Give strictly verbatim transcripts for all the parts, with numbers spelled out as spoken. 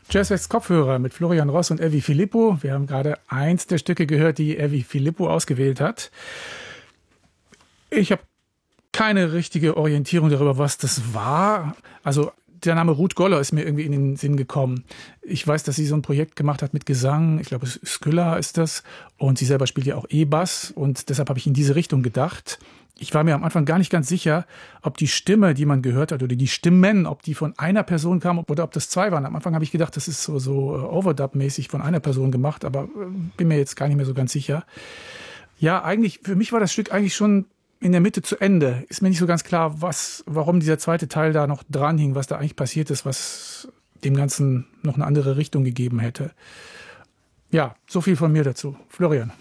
Jazzwest Kopfhörer mit Florian Ross und Evi Filippo. Wir haben gerade eins der Stücke gehört, die Evi Filippo ausgewählt hat. Ich habe keine richtige Orientierung darüber, was das war. Also der Name Ruth Goller ist mir irgendwie in den Sinn gekommen. Ich weiß, dass sie so ein Projekt gemacht hat mit Gesang. Ich glaube, Skylla ist das. Und sie selber spielt ja auch E-Bass. Und deshalb habe ich in diese Richtung gedacht. Ich war mir am Anfang gar nicht ganz sicher, ob die Stimme, die man gehört hat, oder die Stimmen, ob die von einer Person kamen oder ob das zwei waren. Am Anfang habe ich gedacht, das ist so, so Overdub-mäßig von einer Person gemacht, aber bin mir jetzt gar nicht mehr so ganz sicher. Ja, eigentlich, für mich war das Stück eigentlich schon in der Mitte zu Ende. Ist mir nicht so ganz klar, was, warum dieser zweite Teil da noch dran hing, was da eigentlich passiert ist, was dem Ganzen noch eine andere Richtung gegeben hätte. Ja, so viel von mir dazu. Florian.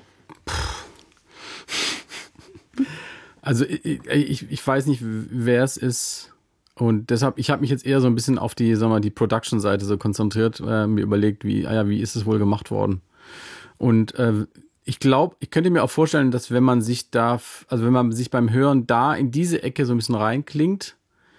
Also ich, ich, ich weiß nicht, wer es ist, und deshalb, ich habe mich jetzt eher so ein bisschen auf die, sag mal, die Production-Seite so konzentriert, äh, mir überlegt, wie, ah ja, wie ist es wohl gemacht worden? Und äh, ich glaube, ich könnte mir auch vorstellen, dass wenn man sich da, also wenn man sich beim Hören da in diese Ecke so ein bisschen reinklingt,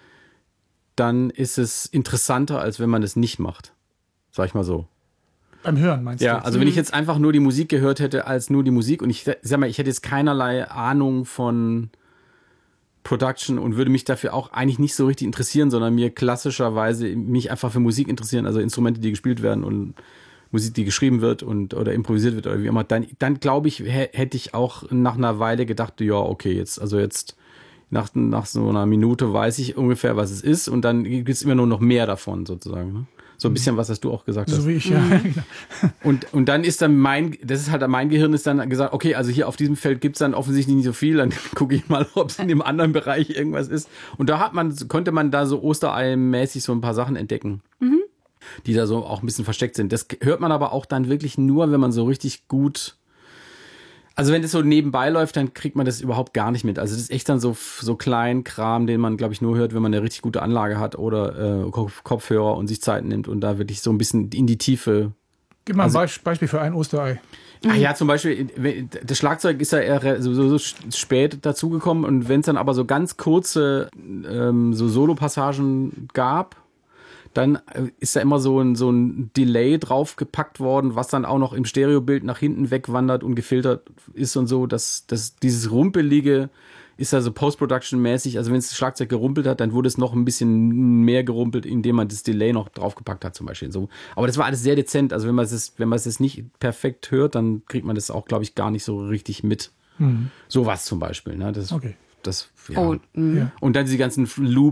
dann ist es interessanter, als wenn man es nicht macht. Sag ich mal so. Beim Hören meinst du? Ja, also wenn ich jetzt einfach nur die Musik gehört hätte als nur die Musik und ich sag mal, ich hätte jetzt keinerlei Ahnung von Production und würde mich dafür auch eigentlich nicht so richtig interessieren, sondern mir klassischerweise mich einfach für Musik interessieren, also Instrumente, die gespielt werden und Musik, die geschrieben wird und oder improvisiert wird oder wie immer, dann, dann glaube ich, hätte ich auch nach einer Weile gedacht, ja, okay, jetzt, also jetzt nach, nach so einer Minute weiß ich ungefähr, was es ist, und dann gibt es immer nur noch mehr davon sozusagen, ne? So ein bisschen, was hast du auch gesagt hast. So wie ich, ja. Und, und dann ist dann mein, das ist halt, mein Gehirn ist dann gesagt, okay, also hier auf diesem Feld gibt es dann offensichtlich nicht so viel, dann gucke ich mal, ob es in dem anderen Bereich irgendwas ist. Und da hat man, konnte man da so Osterei-mäßig so ein paar Sachen entdecken, mhm. die da so auch ein bisschen versteckt sind. Das hört man aber auch dann wirklich nur, wenn man so richtig gut, also wenn das so nebenbei läuft, dann kriegt man das überhaupt gar nicht mit. Also das ist echt dann so, so klein Kram, den man, glaube ich, nur hört, wenn man eine richtig gute Anlage hat oder äh, Kopfhörer und sich Zeit nimmt und da wirklich so ein bisschen in die Tiefe. Gib mal also, ein Beispiel für ein Osterei. Ach ja, zum Beispiel, das Schlagzeug ist ja eher so, so spät dazugekommen, und wenn es dann aber so ganz kurze ähm, so Solo-Passagen gab, dann ist da immer so ein, so ein Delay draufgepackt worden, was dann auch noch im Stereobild nach hinten wegwandert und gefiltert ist und so. Dass, dass dieses Rumpelige ist also Post-Production-mäßig. Also wenn es das Schlagzeug gerumpelt hat, dann wurde es noch ein bisschen mehr gerumpelt, indem man das Delay noch draufgepackt hat zum Beispiel. So. Aber das war alles sehr dezent. Also wenn man es wenn man es nicht perfekt hört, dann kriegt man das auch, glaube ich, gar nicht so richtig mit. Mhm. Sowas zum Beispiel. Ne? Das, okay. Das, ja. Oh, ja. Und dann diese ganzen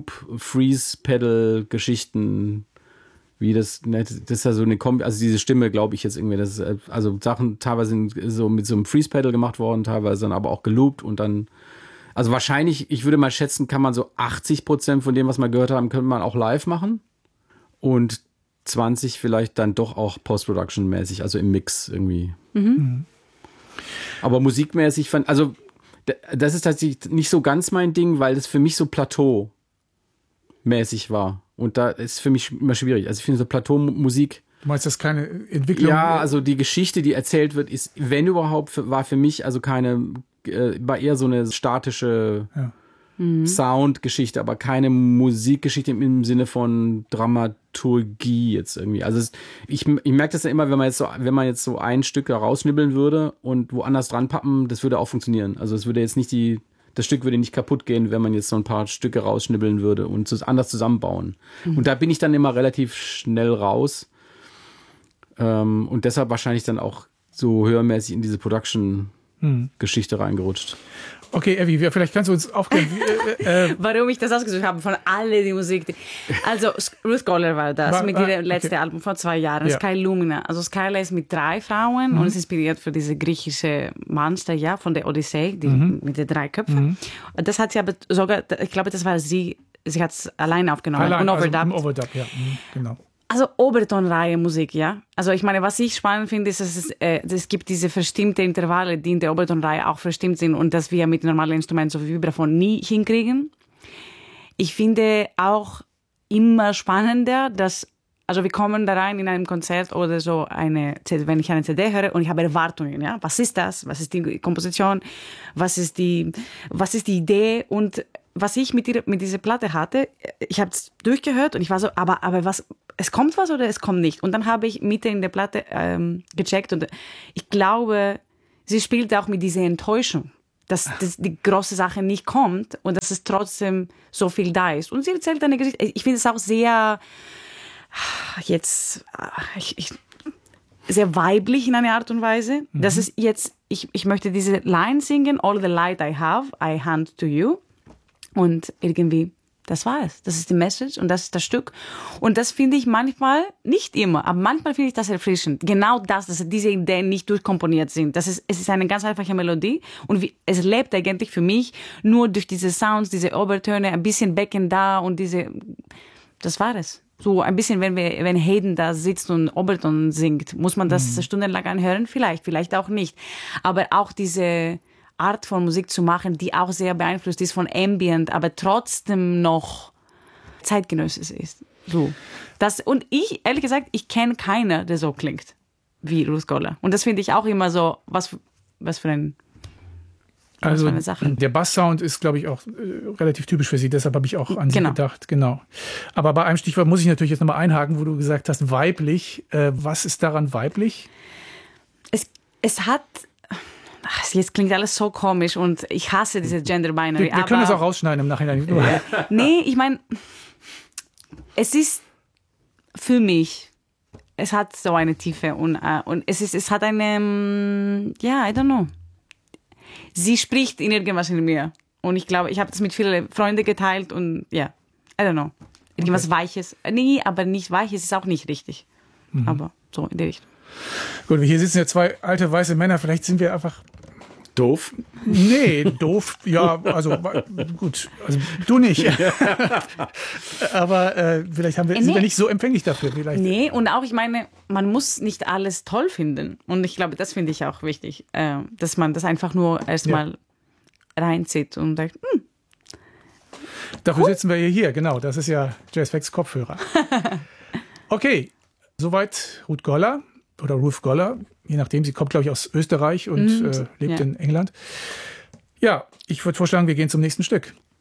Loop-Freeze-Pedal-Geschichten, wie das, ne, das ist ja so eine Kombi, also diese Stimme, glaube ich jetzt irgendwie, das ist, also Sachen teilweise sind so mit so einem Freeze-Pedal gemacht worden, teilweise dann aber auch geloopt und dann, also wahrscheinlich, ich würde mal schätzen, kann man so achtzig Prozent von dem, was wir gehört haben, könnte man auch live machen und zwanzig vielleicht dann doch auch Post-Production-mäßig, also im Mix irgendwie. Mhm. Aber musikmäßig fand, also das ist tatsächlich nicht so ganz mein Ding, weil das für mich so Plateau-mäßig war. Und da ist für mich immer schwierig. Also ich finde so Plateau-Musik. Du meinst, das ist keine Entwicklung? Ja, also die Geschichte, die erzählt wird, ist, wenn überhaupt, war für mich also keine, äh, war eher so eine statische ja. Soundgeschichte, aber keine Musikgeschichte im Sinne von Dramaturgie jetzt irgendwie. Also es, ich, ich merke das ja immer, wenn man jetzt so, wenn man jetzt so ein Stück da rausschnibbeln würde und woanders dran pappen, das würde auch funktionieren. Also es würde jetzt nicht die, das Stück würde nicht kaputt gehen, wenn man jetzt so ein paar Stücke rausschnibbeln würde und so anders zusammenbauen. Mhm. Und da bin ich dann immer relativ schnell raus. Ähm, und deshalb wahrscheinlich dann auch so hörmäßig in diese Production-Geschichte mhm. reingerutscht. Okay, Evi, vielleicht kannst du uns aufklären, äh, äh, warum ich das ausgesucht habe, von alle die Musik. Die, also Ruth Goller war das, war, mit ihrem okay. letzten Album vor zwei Jahren, ja. Sky Lumina. Also Skyla ist mit drei Frauen mhm. und ist inspiriert für diese griechische Monster, ja, von der Odyssee, die, mhm. mit den drei Köpfen. Mhm. Das hat sie aber sogar, ich glaube, das war sie, sie hat es alleine aufgenommen. Allein, und overdubbt. Also overdubbt, ja, mhm, genau. Also Obertonreihe Musik, ja. Also ich meine, was ich spannend finde, ist, dass es, äh, es gibt diese verstimmte Intervalle, die in der Obertonreihe auch verstimmt sind und dass wir mit normalen Instrumenten so wie Vibraphon nie hinkriegen. Ich finde auch immer spannender, dass, also wir kommen da rein in einem Konzert oder so, eine, wenn ich eine C D höre und ich habe Erwartungen, ja. Was ist das? Was ist die Komposition? Was ist die, was ist die Idee? Und was ich mit, ihr, mit dieser Platte hatte, ich habe es durchgehört und ich war so, aber, aber was, es kommt was oder es kommt nicht. Und dann habe ich Mitte in der Platte ähm, gecheckt und ich glaube, sie spielt auch mit dieser Enttäuschung, dass, dass die große Sache nicht kommt und dass es trotzdem so viel da ist. Und sie erzählt eine Geschichte. Ich finde es auch sehr, jetzt, ich, ich, sehr weiblich in einer Art und Weise. Mhm. Das ist jetzt, ich, ich möchte diese Line singen, all the light I have, I hand to you. Und irgendwie, das war es. Das ist die Message und das ist das Stück. Und das finde ich manchmal, nicht immer, aber manchmal finde ich das erfrischend. Genau das, dass diese Ideen nicht durchkomponiert sind. Das ist, es ist eine ganz einfache Melodie und wie, es lebt eigentlich für mich nur durch diese Sounds, diese Obertöne, ein bisschen Becken da und diese, das war es. So ein bisschen, wenn wir, wenn Hayden da sitzt und Oberton singt, muss man das mhm. stundenlang anhören? Vielleicht, vielleicht auch nicht. Aber auch diese Art von Musik zu machen, die auch sehr beeinflusst ist von Ambient, aber trotzdem noch zeitgenössisch ist. So. Das, und ich, ehrlich gesagt, ich kenne keiner, der so klingt wie Ruth Goller. Und das finde ich auch immer so, was, was für ein Also der Basssound ist, glaube ich, auch äh, relativ typisch für sie. Deshalb habe ich auch an sie genau. gedacht. Genau. Aber bei einem Stichwort muss ich natürlich jetzt nochmal einhaken, wo du gesagt hast, weiblich. Äh, was ist daran weiblich? Es, es hat... Ach, jetzt klingt alles so komisch und ich hasse diese Gender-Binary. Wir, wir aber, können das auch rausschneiden im Nachhinein. Nee, ich meine, es ist für mich, es hat so eine Tiefe und, uh, und es, ist, es hat eine, ja, I don't know. Sie spricht in irgendwas in mir und ich glaube, ich habe das mit vielen Freunden geteilt und ja, I don't know. Irgendwas okay. Weiches. Nee, aber nicht Weiches ist auch nicht richtig. Mhm. Aber so in der Richtung. Gut, hier sitzen ja zwei alte weiße Männer, vielleicht sind wir einfach doof? Nee, doof, ja, also gut, also du nicht. Aber äh, vielleicht haben wir, nee. sind wir nicht so empfänglich dafür. Vielleicht. Nee, und auch, ich meine, man muss nicht alles toll finden. Und ich glaube, das finde ich auch wichtig, äh, dass man das einfach nur erstmal ja. reinzieht und sagt, hm. Dafür cool. sitzen wir hier, genau, das ist ja Jazzfax Kopfhörer. Okay, soweit Ruth Goller. Oder Ruth Goller, je nachdem. Sie kommt, glaube ich, aus Österreich und mm, äh, lebt ja. in England. Ja, ich würde vorschlagen, wir gehen zum nächsten Stück.